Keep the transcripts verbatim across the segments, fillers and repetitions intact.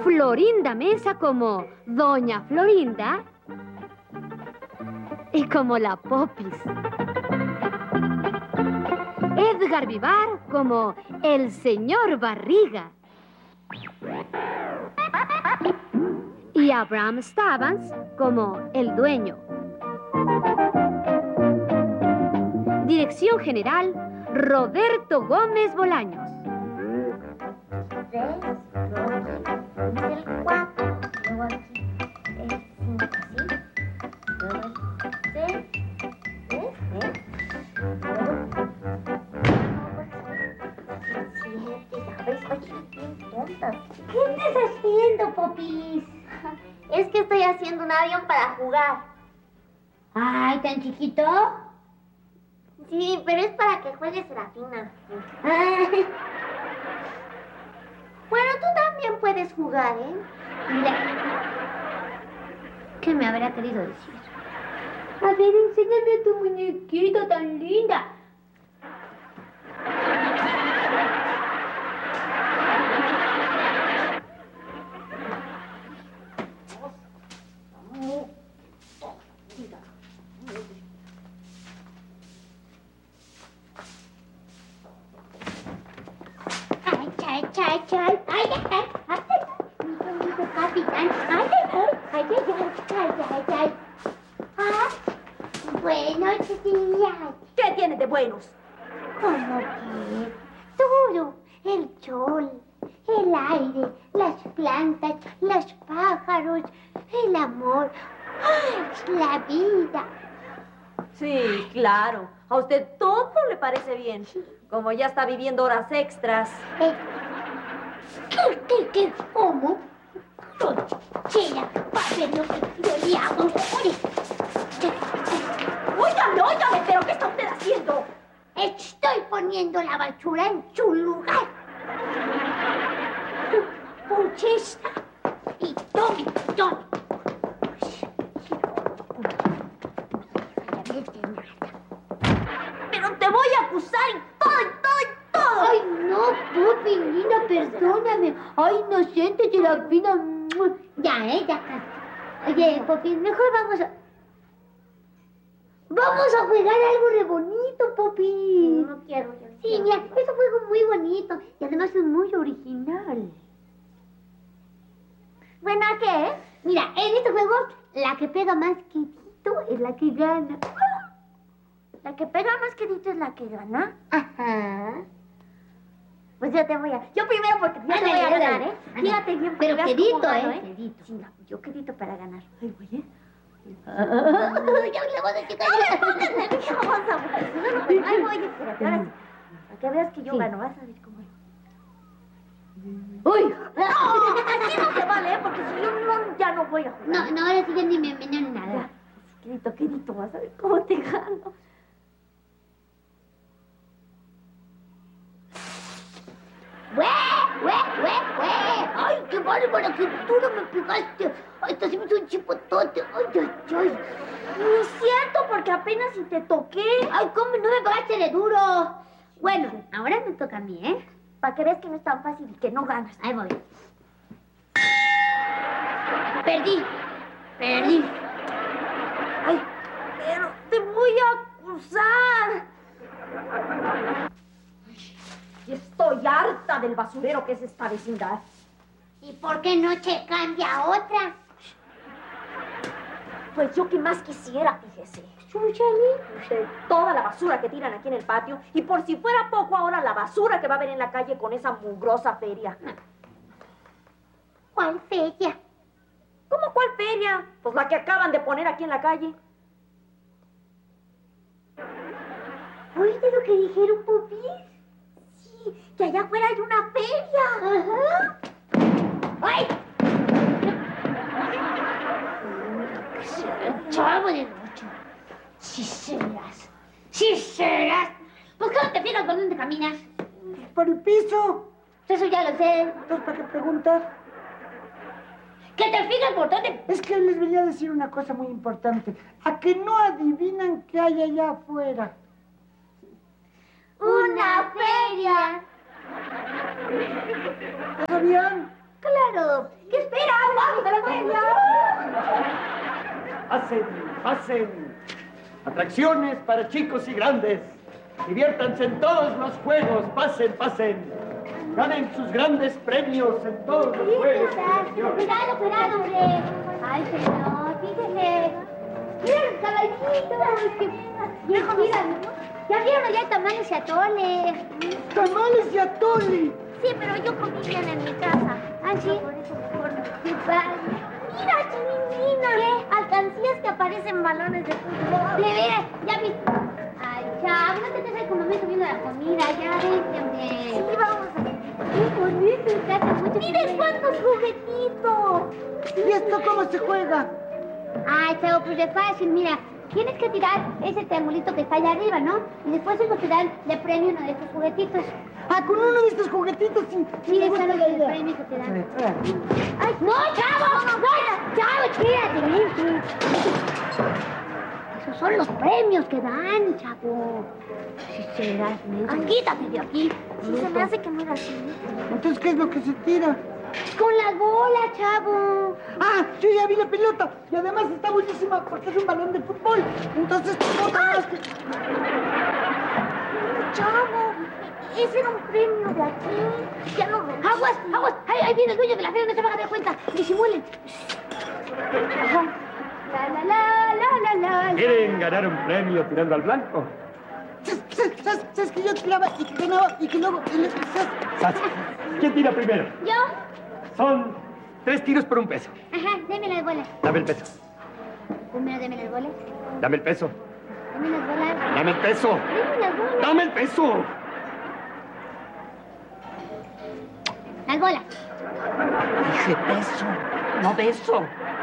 Florinda Mesa como Doña Florinda y como la Popis. Edgar Vivar como el señor Barriga. Y Abraham Stavans como el dueño. Dirección general, Roberto Gómez Bolaños. Tres, dos, el cuatro. Luego aquí el cinco, ¿sí? Luego el seis, ¿ves? ¿Ves? Luego el siete, ya ves, oye, bien tontas. ¿Qué estás haciendo, Popis? Es que estoy haciendo un avión para jugar. Ay, ¿tan chiquito? Sí, pero es para que juegue Serafina. Ay. Bueno, tú también puedes jugar, ¿eh? Mira. ¿Qué me habrá querido decir? A ver, enséñame a tu muñequito tan linda. Ay, ay, ay, ay, ay, ay, mi bonito capitán, ay, ay, ay, ay, ay, ay, ay, ay, buenos días. ¿Qué tiene de buenos? ¿Cómo que? Todo, el sol, el aire, las plantas, los pájaros, el amor, ay, la vida. Sí, claro. A usted todo le parece bien. Como ya está viviendo horas extras. Eh, ¿Qué, qué, qué, cómo? Chela, papel, lo que diablos. Oye, Óigame, óigame, pero ¿qué está usted haciendo? estoy poniendo la basura en su lugar. Puchesta y tome, tome. Pero te voy a acusar y todo, y todo, y todo. Ay, no, Pupi, linda, perdóname. Ay, inocente, Serafina. Ya, eh, ya. Oye, Pupi, mejor vamos a... Vamos a jugar algo re bonito, Pupi. No, no quiero. Yo sí, quiero. Mira, es un juego muy bonito y además es muy original. Bueno, ¿qué? Mira, en este juego, la que pega más quedito es la que gana. ¿La que pega más quedito es la que gana? Ajá. Pues yo te voy a... Yo primero porque yo te voy a ganar, ¿eh? Fíjate bien. Pero quedito, ¿eh? Quedito. Sí, yo quedito para ganar. Ay, oye. Ya le voy a checar. No me pongas nerviosa, porque si no, no me... Ay, oye, espérate, ahora sí. Para que veas que yo Sí. gano, vas a ver cómo es. ¡Uy! No, así no se vale, ¿eh? Porque si yo no, ya no voy a jugar. No, no, ahora sí ya ni me enveneno ni nada. Ya, quedito, quedito, vas a ver cómo te gano. ¡Güey! ¡Güey! ¡Güey! ¡Güey! ¡Ay, qué bárbara! ¡Qué duro me pegaste! ¡Ay, estás haciendo un chipotote! ¡Ay, ay, ay! No es cierto, porque apenas si te toqué. ¡Ay, cómo no me pegaste de duro! Bueno, ahora me toca a mí, ¿eh? Para que veas que no es tan fácil y que no ganas. Ahí voy. Perdí. Perdí. Ay, pero te voy a acusar. Y estoy harta del basurero que es esta vecindad. ¿Y por qué no se cambia a otra? Pues yo que más quisiera, fíjese. Chúchale. Usted, toda la basura que tiran aquí en el patio. Y por si fuera poco ahora la basura que va a haber en la calle con esa mugrosa feria. ¿Cuál feria? ¿Cómo cuál feria? Pues la que acaban de poner aquí en la calle. ¿Oíste lo que dijeron, Popis? Sí, que allá afuera hay una feria. Ajá. ¡Ay! Chavo de noche. Sí serás. Sí serás. ¿Por qué no te fijas por dónde caminas? Por el piso. Eso ya lo sé. Entonces, ¿para qué preguntar? ¿Que te fijas por dónde? Es que les venía a decir una cosa muy importante. ¿A que no adivinan qué hay allá afuera? ¡Una feria! ¿Lo sabían? Claro, que Pasen, pasen. Atracciones para chicos y grandes. Diviértanse en todos los juegos. Pasen, pasen. Ganen sus grandes premios en todos los juegos. Cuidado, cuidado, hombre. Ay, señor, fíjese. Mira los caballitos. Que... Mira, mira. ¿Ya vieron allá tamales y atole? ¡Tamales y atole! Sí, pero yo comí bien en mi casa. ¿Ah, sí? ¡Qué padre! ¡Mira, Chininina! ¿Qué? Alcancías que aparecen balones de fútbol. De veras, ya vi. Ay, chavo, no te dejes como me subiendo la comida. Ya, vente, hombre. Sí, vamos a ver. ¡Qué bonito! Encanta mucho. ¡Miren cuántos juguetitos! ¿Y esto cómo se juega? Ay, chavo, pues es fácil, mira. Tienes que tirar ese triangulito que está allá arriba, ¿no? Y después ellos te dan de premio uno de estos juguetitos. Ah, con uno de estos juguetitos, sí. Mira, me gusta son la los idea. premios que te dan. Espera. ¡Ay, no, chavo! ¡No, chavo, espérate, vente! Esos son los premios que dan, chavo. Si serás menso, quítate de aquí. Sí, se me hace que no era así. Entonces, ¿qué es lo que se tira? Con la bola, chavo. Ah, yo ya vi la pelota. Y además está buenísima porque es un balón de fútbol. Entonces, otra más que... Chavo, ese era un premio de aquí. Ya lo ves. Aguas, aguas. Ahí, ahí viene el dueño de la feria, no se van a dar cuenta. Disimulen. Ajá. La, la, la, la, la, la. ¿Quieren ganar un premio tirando al blanco? ¿Sabes, sabes, sabes que yo tiraba y que ganaba y que luego... ¿sabes? Sas. ¿Quién tira primero? Yo. Son tres tiros por un peso. Ajá, deme las bolas. Dame el peso. Primero deme las bolas. Dame el peso. Deme las bolas. Dame el peso. Deme las bolas. Dame el peso. Las bolas. Dije peso, no beso.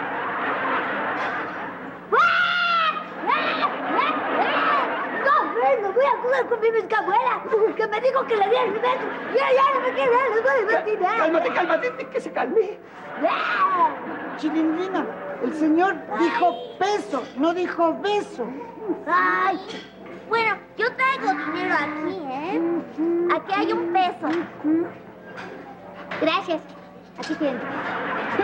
No, vengo, voy a jugar con mi escabuela, que me dijo que le diera el beso. Ya, ya, no me quiero dar, no voy a divertir. Cálmate, cálmate, que se calme. Chilindrina, el señor dijo peso, no dijo beso. Ay, bueno, yo traigo dinero aquí, ¿eh? Aquí hay un peso. Gracias. Aquí tienen.